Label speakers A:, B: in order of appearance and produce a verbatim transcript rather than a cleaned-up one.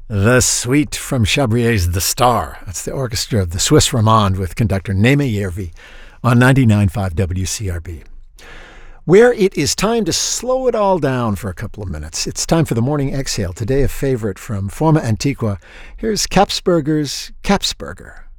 A: The Suite from Chabrier's The Star. That's the orchestra of the Swiss Romande with conductor Neme Järvi on ninety-nine point five W C R B. Where it is time to slow it all down for a couple of minutes. It's time for the Morning Exhale. Today a favorite from Forma Antiqua. Here's Kapsberger's Kapsberger.